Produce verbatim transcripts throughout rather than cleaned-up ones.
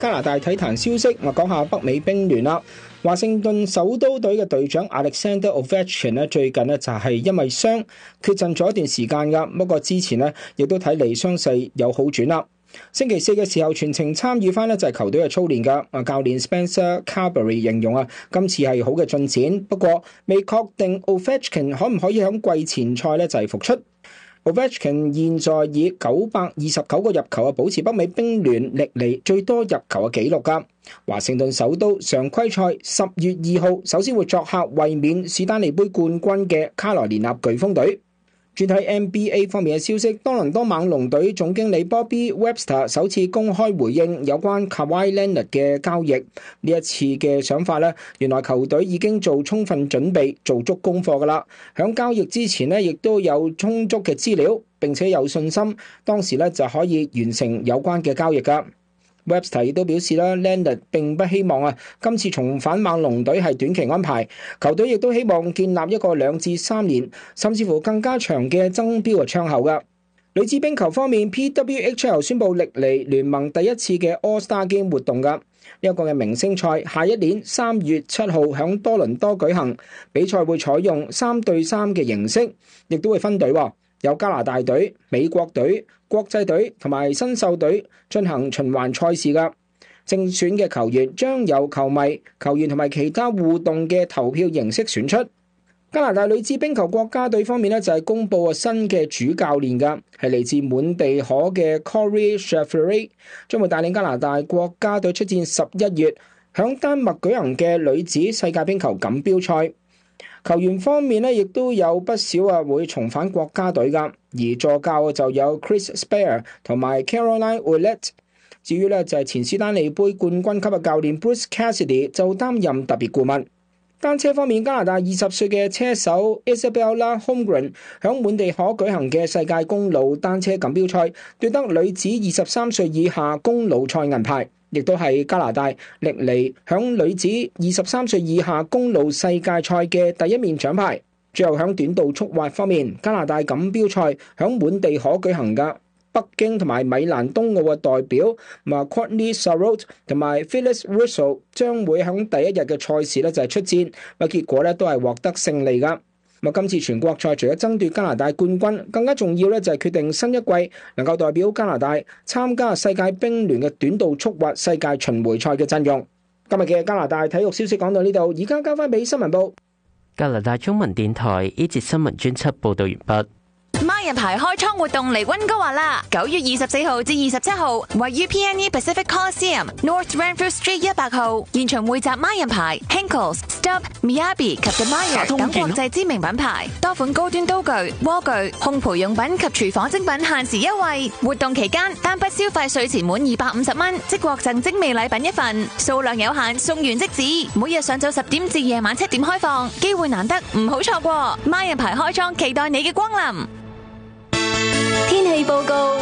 加拿大體壇消息，我講下北美冰聯啦。華盛頓首都隊嘅隊長 Alexander Ovechkin 咧，最近咧就係因為傷缺陣咗一段時間噶，不過之前咧亦都睇嚟傷勢有好轉啦。星期四嘅時候全程參與翻咧就係球隊嘅操練噶。啊，教練 Spencer Carberry 形容啊，今次係好嘅進展，不過未確定 Ovechkin 可唔可以喺季前賽咧就係復出。Ovechkin 現在以九百二十九個入球啊，保持北美冰聯歷嚟最多入球嘅紀錄噶。華盛頓首都常規賽十月二號首先會作客衛冕史丹利杯冠軍嘅卡羅連納颶風隊。轉睇 N B A 方面嘅消息，多倫多猛龍隊總經理 Bobby Webster 首次公開回應有關 Kawhi Leonard 嘅交易。呢一次嘅想法咧，原來球隊已經做充分準備，做足功課噶啦。響交易之前咧，亦都有充足嘅資料，並且有信心，當時咧就可以完成有關嘅交易噶。Webster 亦都表示啦 ，Leonard 並不希望啊，今次重返猛龍隊係短期安排，球隊亦都希望建立一個兩至三年，甚至乎更加長嘅爭標嘅窗口噶。女子冰球方面 ，P W H L 宣布歷嚟聯盟第一次嘅 All Star Game 活動噶，呢一個嘅明星賽下一年三月七號響多倫多舉行，比賽會採用三對三嘅形式，亦都會分隊，有加拿大隊、美國隊、國際隊同埋新秀隊進行循環賽事噶。正選嘅球員將由球迷、球員同埋其他互動嘅投票形式選出。加拿大女子冰球國家隊方面咧就係公布啊新嘅主教練噶，係嚟自滿地可嘅 Corey Sheffield， 將會帶領加拿大國家隊出戰十一月響丹麥舉行嘅女子世界冰球錦標賽。球員方面咧，亦都有不少啊會重返國家隊噶，而助教就有 Chris Spare 同埋 Caroline Ouellette。至於咧就係前斯丹利杯冠軍級嘅教練 Bruce Cassidy 就擔任特別顧問。單車方面，加拿大二十歲嘅車手 Isabella Holmgren 響滿地可舉行嘅世界公路單車錦標賽奪得女子二十三歲以下公路賽銀牌，亦都係加拿大歷嚟響女子二十三歲以下公路世界賽嘅第一面獎牌。最後響短道速滑方面，加拿大錦標賽響滿地可舉行噶。北京同埋米蘭冬奧嘅代表 Courtney Sarraute 同埋 Phyllis Russell 將會喺第一日嘅賽事咧就係出戰，咁結果咧都係獲得勝利噶。咁今次全國賽除咗爭奪加拿大冠軍，更加重要咧就係決定新一季能夠代表加拿大參加世界冰聯嘅短道速滑世界巡迴賽嘅陣容。今日嘅加拿大體育消息講到呢度，而家交翻俾新聞部。 加拿大中文電台呢節新聞專輯報道完畢。 孖人牌開倉活動嚟溫哥華啦！九月二十四號至二十七號，位於 P N E Pacific Coliseum North Renfrew Street 一百號，現場匯集孖人牌 Henckels、Stubb、Miyabi 及 The Meyer 等國際知名品牌，多款高端刀具、鍋具、烘焙用品及廚房精品限時優惠。活動期間，單筆消費稅前滿二百五十蚊，即獲贈精美禮品一份，數量有限，送完即止。每日上晝十點至夜晚七點開放，機會難得，唔好錯過。孖人牌開倉，期待你嘅光臨。天氣報告：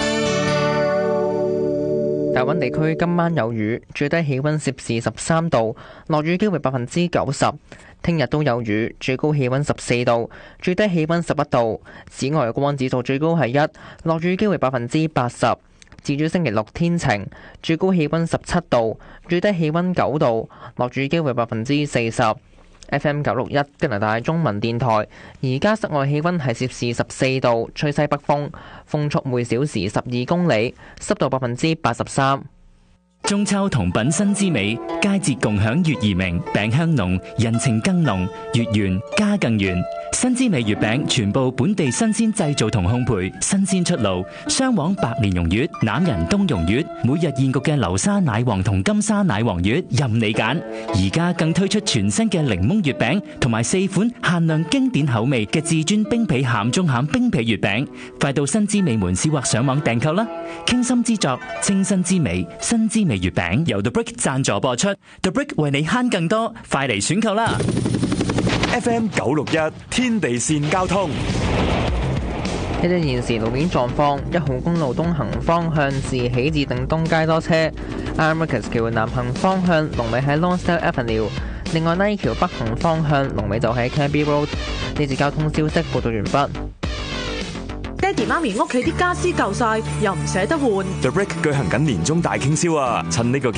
大溫地區今晚有雨，最低氣溫攝氏十三度，落雨機會百分之九十。聽日都有雨，最高氣溫十四度，最低氣溫十一度。紫外光指數最高係一，落雨機會百分之八十。至於星期六天晴，最高氣溫十七度，最低氣溫九度，落雨機會百分之四十。F M 九六一加拿大中文電台，而家室外氣溫係攝氏十四度，吹西北風，風速每小時十二公里，濕度百分之八十三。 中秋同品新之美，佳節共享月兒明，餅香濃，人情更濃，月圓家更圓。新之美月餅全部本地新鮮製造同烘焙，新鮮出爐，雙黃白蓮蓉月、欖仁冬蓉月，每日現焗嘅流沙奶黃同金沙奶黃月，任你揀。而家更推出全新嘅檸檬月餅，同埋四款限量經典口味嘅至尊冰皮鹹中鹹冰皮月餅，快到新之美門市或上網訂購啦！傾心之作，清新之美，新之美月餅由 The Brick 贊助播出 ，The Brick 為你慳更多，快嚟選購啦！ F M 九六一天地線交通， 呢啲現時路面狀況：一號公路東行方向自喜至定東街多車 ，Armacus 橋南行方向龍尾喺 Lonsdale Avenue。另外，拉橋北行方向龍尾就喺 Canby Road。呢節交通消息報道完畢。 繼爹哋媽咪屋企啲家私舊晒，又唔捨得換。 The Brick 舉行緊年終大傾銷啊！趁呢個